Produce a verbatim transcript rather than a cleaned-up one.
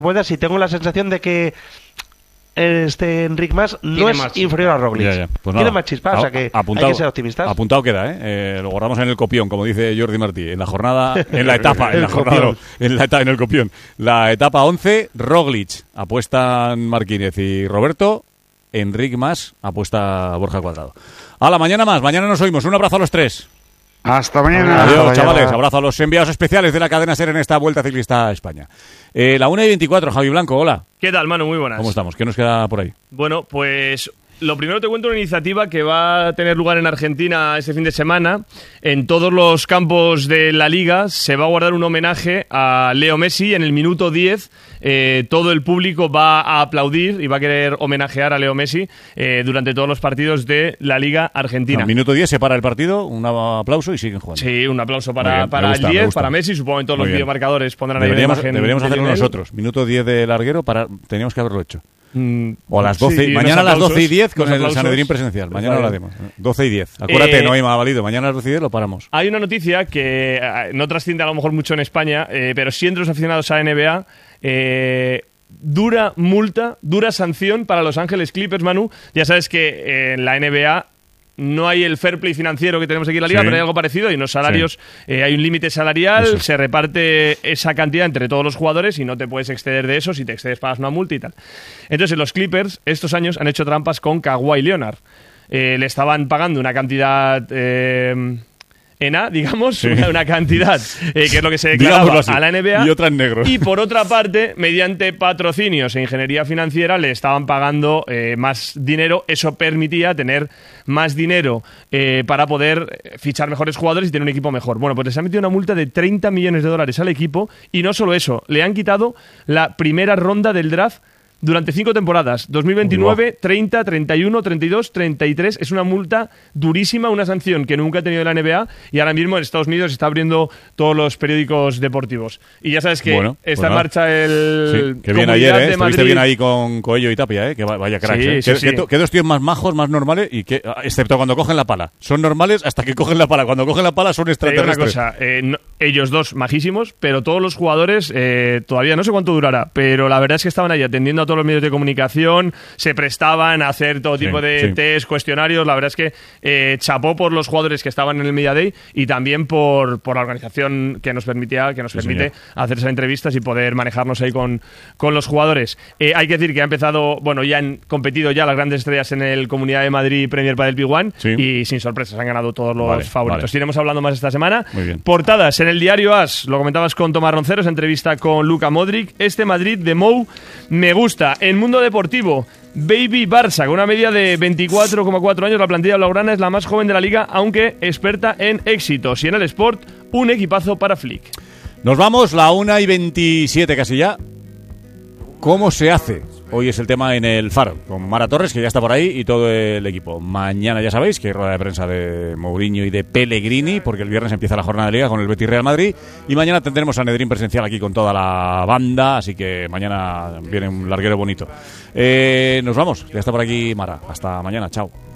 pueda, si tengo la sensación de que este Enric Mas no es más inferior a Roglic. Ya, ya. Pues tiene nada, más chispa, o sea que apuntado, hay que ser optimistas. Apuntado queda, ¿eh? eh lo guardamos en el copión, como dice Jordi Martí, en la jornada, en la etapa, en la jornada, no, en la etapa, en el copión. La etapa once, Roglic, apuestan Marquínez y Roberto, Enric Mas, apuesta Borja Cuadrado. A la mañana más, mañana nos oímos. Un abrazo a los tres. Hasta mañana. Adiós, Hasta chavales. mañana. Abrazo a los enviados especiales de la cadena SER en esta Vuelta Ciclista a España. Eh, la una y veinticuatro, Javi Blanco, hola. ¿Qué tal, Manu? Muy buenas. ¿Cómo estamos? ¿Qué nos queda por ahí? Bueno, pues lo primero te cuento una iniciativa que va a tener lugar en Argentina este fin de semana. En todos los campos de la Liga se va a guardar un homenaje a Leo Messi. En el minuto diez eh, todo el público va a aplaudir y va a querer homenajear a Leo Messi eh, durante todos los partidos de la Liga Argentina. No, minuto diez se para el partido, un aplauso y siguen jugando. Sí, un aplauso para, bien, para gusta, el diez, para Messi. Supongo que en todos Muy los bien. videomarcadores pondrán Deberíamos, ahí la imagen. deberíamos de hacerlo Lionel. nosotros. Minuto diez de larguero, para, teníamos que haberlo hecho. Mm, O a las doce, sí, mañana a las doce y diez con unos el aplausos. Sanedrín presencial. Mañana Vale. lo haremos. doce y diez. Acuérdate, Eh, no hay más valido. Mañana a las doce y diez lo paramos. Hay una noticia que eh, no trasciende a lo mejor mucho en España, eh, pero sí entre los aficionados a la N B A. Eh, dura multa, dura sanción para Los Ángeles Clippers, Manu. Ya sabes que eh, en la N B A no hay el fair play financiero que tenemos aquí en la Liga, Sí. pero hay algo parecido. Hay unos salarios, sí. eh, hay un límite salarial, Eso. se reparte esa cantidad entre todos los jugadores y no te puedes exceder de eso. Si te excedes, pagas una multa y tal. Entonces, los Clippers estos años han hecho trampas con Kawhi Leonard. Eh, le estaban pagando una cantidad... Eh, en A, digamos, Sí. una, una cantidad, eh, que es lo que se declaraba Digámoslo así. a la N B A. Y otra en negro. Y por otra parte, mediante patrocinios e ingeniería financiera, le estaban pagando eh, más dinero. Eso permitía tener más dinero eh, para poder fichar mejores jugadores y tener un equipo mejor. Bueno, pues les han metido una multa de treinta millones de dólares al equipo. Y no solo eso, le han quitado la primera ronda del draft durante cinco temporadas, dos mil veintinueve, treinta, treinta y uno, treinta y dos, treinta y tres. Es una multa durísima, una sanción que nunca ha tenido la N B A y ahora mismo en Estados Unidos está abriendo todos los periódicos deportivos. Y ya sabes que Bueno, pues está en nada. marcha el Sí, que bien Comunidad ayer, ¿eh? de Estuviste Madrid. bien ahí con Coello y Tapia, ¿eh? Que va- vaya cracks, Sí, ¿eh? sí, que, sí. que to- que dos tíos más majos, más normales, y que, excepto cuando cogen la pala. Son normales hasta que cogen la pala. Cuando cogen la pala son Te digo una extraterrestres. cosa, eh, no- ellos dos majísimos, pero todos los jugadores, eh, todavía no sé cuánto durará, pero la verdad es que estaban ahí atendiendo a todos los medios de comunicación, se prestaban a hacer todo Sí, tipo de sí. test, cuestionarios. La verdad es que eh, chapó por los jugadores que estaban en el Media Day y también por, por la organización que nos permitía, que nos Sí, permite señor. hacer esas entrevistas y poder manejarnos ahí con, con los jugadores. Eh, hay que decir que ha empezado, bueno, ya han competido ya las grandes estrellas en el Comunidad de Madrid Premier Padel P uno Sí. y sin sorpresas han ganado todos los Vale, favoritos. vale. Iremos hablando más esta semana. Muy bien. Portadas en el diario As, lo comentabas con Tomás Ronceros, entrevista con Luka Modric. Este Madrid de Mou me gusta. En Mundo Deportivo, Baby Barça, con una media de veinticuatro coma cuatro años, la plantilla blaugrana es la más joven de la liga, aunque experta en éxitos. Y en el Sport, un equipazo para Flick. Nos vamos, la una y veintisiete casi ya. ¿Cómo se hace? Hoy es el tema en el Faro, con Mara Torres, que ya está por ahí, y todo el equipo. Mañana ya sabéis que hay rueda de prensa de Mourinho y de Pellegrini, porque el viernes empieza la jornada de Liga con el Betis Real Madrid, y mañana tendremos a Sanedrín presencial aquí con toda la banda, así que mañana viene un larguero bonito. Eh, nos vamos, ya está por aquí Mara. Hasta mañana, chao.